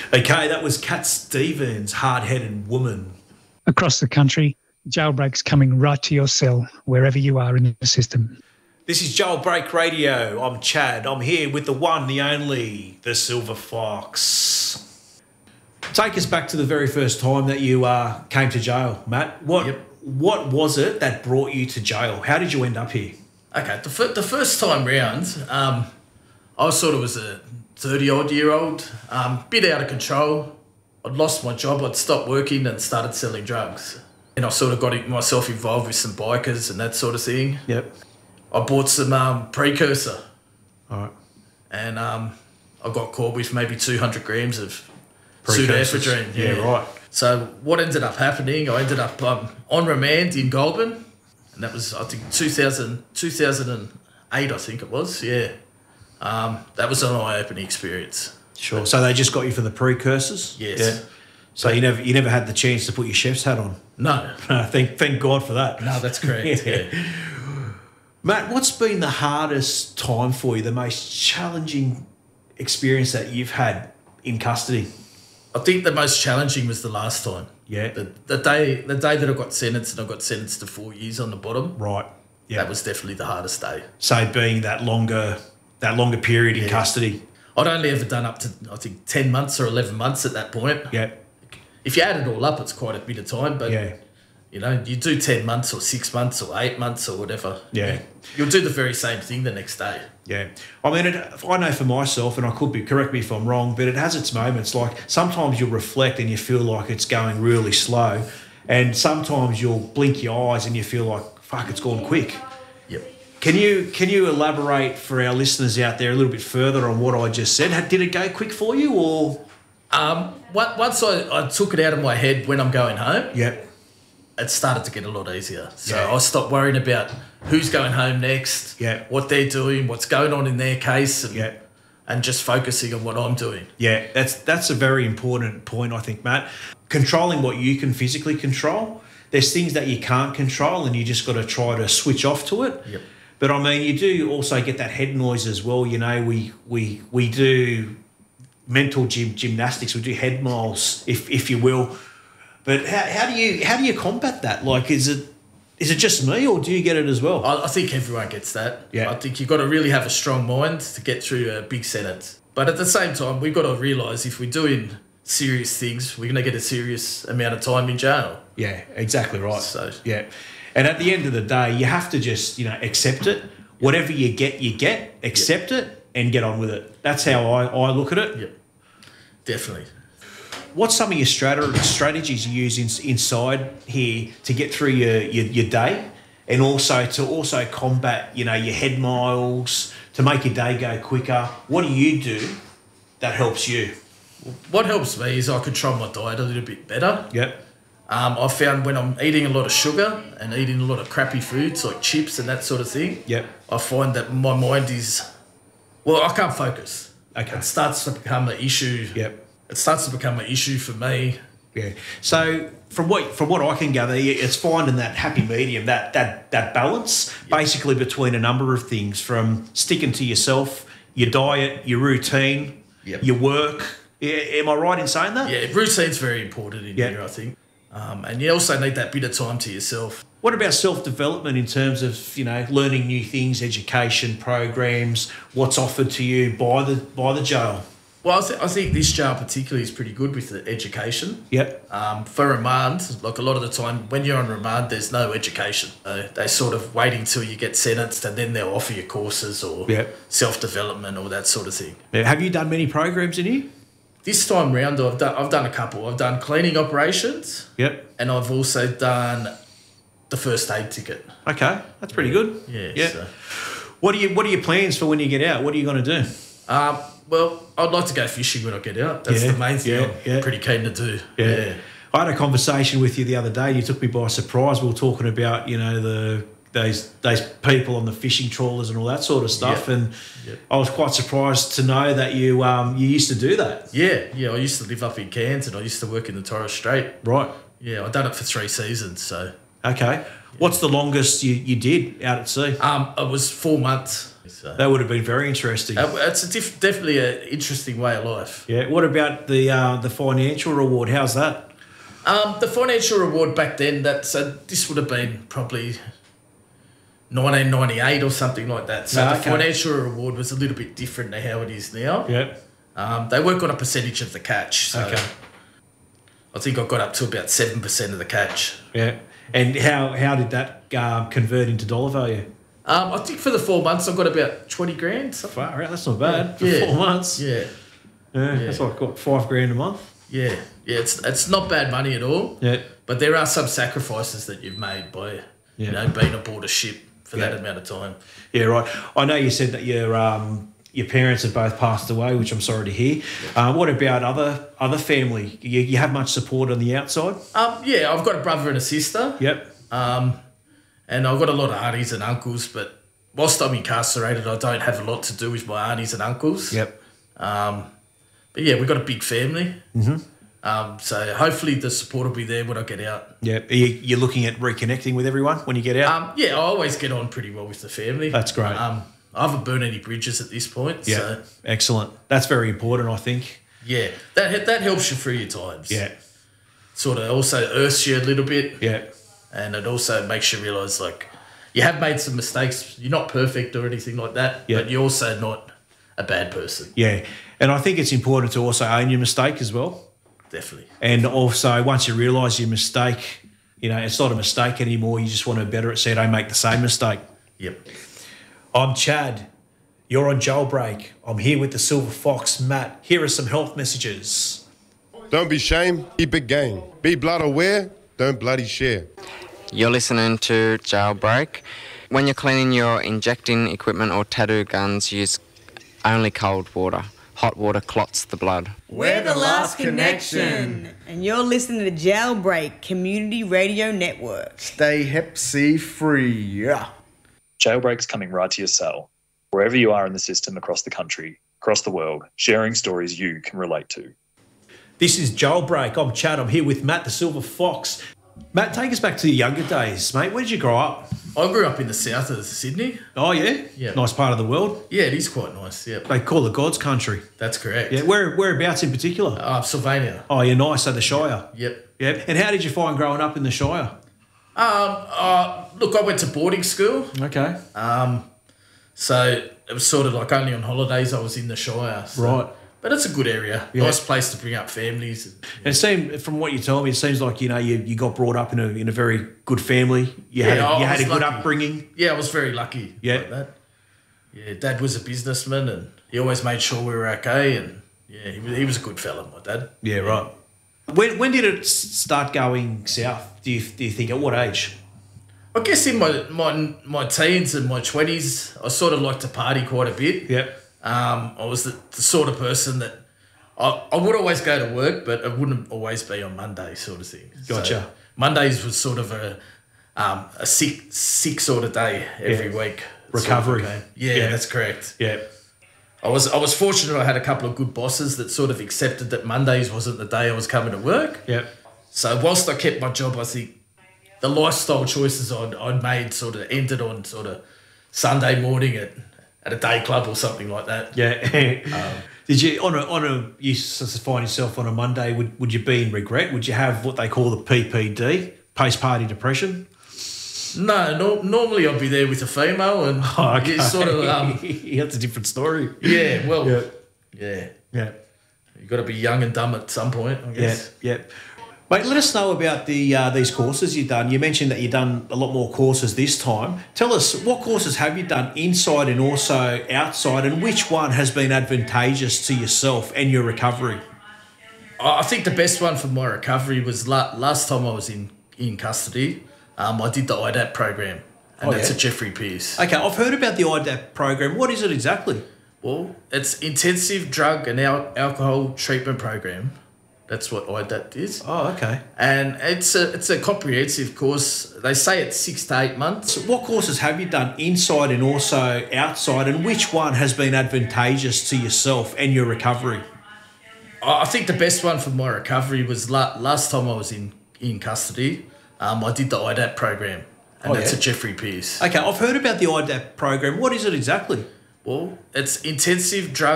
Okay, that was Cat Stevens, Hard-Headed Woman. Across the country, Jailbreak's coming right to your cell, wherever you are in the system. This is Jailbreak Radio. I'm Chad. I'm here with the one, the only, the Silver Fox. Take us back to the very first time that you came to jail, Matt. What was it that brought you to jail? How did you end up here? Okay, the first time round, I sort of was a 30-odd-year-old, bit out of control. I'd lost my job, I'd stopped working and started selling drugs. And I sort of got myself involved with some bikers and that sort of thing. Yep. I bought some precursor. All right. And I got caught with maybe 200 grams of pseudoephedrine. Yeah, right. So what ended up happening, I ended up on remand in Goulburn. And that was, I think, 2008, I think it was, yeah. That was an eye-opening experience. Sure. So they just got you for the precursors? Yes. Yeah. So you never had the chance to put your chef's hat on? No. Thank God for that. No, that's correct, yeah. Matt, what's been the hardest time for you, the most challenging experience that you've had in custody? I think the most challenging was the last time. Yeah. The day that I got sentenced, and I got sentenced to 4 years on the bottom. Right. Yeah. That was definitely the hardest day. So being that longer period in custody. I'd only ever done up to, I think, 10 months or 11 months at that point. Yeah. If you add it all up, it's quite a bit of time, but you know, you do 10 months or 6 months or 8 months or whatever. Yeah. You'll do the very same thing the next day. Yeah. I mean, I know for myself, and I could be, correct me if I'm wrong, but it has its moments. Like sometimes you'll reflect and you feel like it's going really slow, and sometimes you'll blink your eyes and you feel like, fuck, it's gone quick. Yep. Can you elaborate for our listeners out there a little bit further on what I just said? Did it go quick for you, or? Once I took it out of my head when I'm going home, it started to get a lot easier. So I stopped worrying about who's going home next, what they're doing, what's going on in their case, and just focusing on what I'm doing. Yeah, that's a very important point, I think, Matt. Controlling what you can physically control. There's things that you can't control, and you just got to try to switch off to it. Yep. But I mean, you do also get that head noise as well. You know, we do mental gymnastics. We do head miles, if you will. But how do you combat that? Like, is it just me, or do you get it as well? I think everyone gets that. Yeah. I think you've got to really have a strong mind to get through a big sentence. But at the same time, we've got to realise if we're doing serious things, we're going to get a serious amount of time in jail. Yeah, exactly right. So yeah. And at the end of the day, you have to just, accept it. Whatever you get, accept it and get on with it. That's how I look at it. Yep. Definitely. What's some of your strategies you use inside here to get through your day, and also to combat, your head miles, to make your day go quicker? What do you do that helps you? What helps me is I control my diet a little bit better. Yep. I found when I'm eating a lot of sugar and eating a lot of crappy foods like chips and that sort of thing, I find that my mind I can't focus. Okay. It starts to become an issue. Yep. It starts to become an issue for me. Yeah. So from what I can gather, it's finding that happy medium, that balance, basically between a number of things, from sticking to yourself, your diet, your routine, your work. Yeah, am I right in saying that? Yeah, routine's very important in here, I think. And you also need that bit of time to yourself. What about self-development in terms of, learning new things, education programs, what's offered to you by the jail? Well, I think this jail particularly is pretty good with the education. Yep. For remand, like a lot of the time when you're on remand, there's no education. They sort of wait until you get sentenced and then they'll offer you courses or self-development or that sort of thing. Yeah. Have you done many programs in here? This time round, I've done a couple. I've done cleaning operations. Yep. And I've also done the first aid ticket. Okay, that's pretty good. Yeah. So. What are your plans for when you get out? What are you going to do? Well, I'd like to go fishing when I get out. That's the main thing I'm pretty keen to do. Yeah. I had a conversation with you the other day. You took me by surprise. We were talking about, those people on the fishing trawlers and all that sort of stuff. And I was quite surprised to know that you used to do that. Yeah. I used to live up in Cairns and I used to work in the Torres Strait. Right. Yeah, I've done it for 3 seasons. So. Okay. What's the longest you did out at sea? It was 4 months. So That would have been very interesting. it's definitely an interesting way of life. Yeah. What about the financial reward? How's that? The financial reward back then, this would have been probably 1998 or something like that. So the financial reward was a little bit different to how it is now. Yeah. They work on a percentage of the catch. So Okay. I think I got up to about 7% of the catch. Yeah. And how did that convert into dollar value? I think for the 4 months I got about 20 grand. Far out. That's not bad for Yeah. 4 months. Yeah. That's like what, $5,000 a month. Yeah. Yeah. It's not bad money at all. Yeah. But there are some sacrifices that you've made by being aboard a ship for that amount of time. Yeah, right. I know you said that your parents have both passed away, which I'm sorry to hear. What about other family? You have much support on the outside? Yeah, I've got a brother and a sister. Yep. And I've got a lot of aunties and uncles, but whilst I'm incarcerated, I don't have a lot to do with my aunties and uncles. Yep. But yeah, we've got a big family. Mm-hmm. So hopefully the support will be there when I get out. Yeah. You're looking at reconnecting with everyone when you get out? Yeah, I always get on pretty well with the family. That's great. I haven't burned any bridges at this point. Yeah. So Excellent. That's very important, I think. yeah, that helps you through your times. Yeah. Sort of also earths you a little bit. Yeah. And it also makes you realise, like, you have made some mistakes. You're not perfect or anything like that, but you're also not a bad person. Yeah. And I think it's important to also own your mistake as well. Definitely. And also, once you realise your mistake, it's not a mistake anymore. You just want to better it so you don't make the same mistake. Yep. I'm Chad. You're on Jailbreak. I'm here with the Silver Fox, Matt. Here are some health messages. Don't be shame, keep it game. Be blood aware, don't bloody share. You're listening to Jailbreak. When you're cleaning your injecting equipment or tattoo guns, use only cold water. Hot water clots the blood. We're the last connection. And you're listening to Jailbreak Community Radio Network. Stay Hep C free. Yeah. Jailbreak's coming right to your cell, wherever you are in the system across the country, across the world, sharing stories you can relate to. This is Jailbreak. I'm Chad. I'm here with Matt, the Silver Fox. Matt, take us back to your younger days, mate. Where did you grow up? I grew up in the south of Sydney. Oh, yeah? Yeah. Nice part of the world. Yeah, it is quite nice, yeah. They call it God's country. That's correct. Yeah, whereabouts in particular? Sylvania. Oh, you're nice, so the Shire. Yep. Yeah. And how did you find growing up in the Shire? Look, I went to boarding school. Okay. So it was sort of like only on holidays I was in the Shire. So. Right. But it's a good area. Yeah. Nice place to bring up families. And it seemed, from what you told me, it seems like you got brought up in a very good family. You had a good upbringing. Yeah, I was very lucky. Yeah. Like that. Yeah, Dad was a businessman and he always made sure we were okay. And yeah, he was a good fella, my dad. Yeah, right. When did it start going south? Do you think at what age? I guess in my teens and my 20s, I sort of liked to party quite a bit. Yep. I was the sort of person that I would always go to work, but it wouldn't always be on Monday sort of thing. Gotcha. So Mondays was sort of a sick sort of day every week. Recovery. Sort of yeah, that's correct. Yeah. I was fortunate I had a couple of good bosses that sort of accepted that Mondays wasn't the day I was coming to work. Yep. So whilst I kept my job, I think the lifestyle choices I'd made sort of ended on sort of Sunday morning at a day club or something like that. Yeah. Did you you find yourself on a Monday? Would you be in regret? Would you have what they call the PPD, post party depression? No, normally I'd be there with a female, and it's sort of that's a different story. Yeah, well, yeah. You got to be young and dumb at some point, I guess. Yeah. Mate, let us know about these courses you've done. You mentioned that you've done a lot more courses this time. Tell us, what courses have you done inside and also outside, and which one has been advantageous to yourself and your recovery? I think the best one for my recovery was last time I was in custody. I did the IDAP program, and that's at Jeffrey Pearce. Okay, I've heard about the IDAP program. What is it exactly? Well, it's intensive drug and alcohol treatment program. That's what IDAP is. Oh, okay. And it's a comprehensive course. They say it's 6 to 8 months. So what courses have you done inside and also outside, and which one has been advantageous to yourself and your recovery? I think the best one for my recovery was last time I was in custody. I did the IDAP program, and that's at Jeffrey Pearce. Okay, I've heard about the IDAP program. What is it exactly? Well, it's intensive drug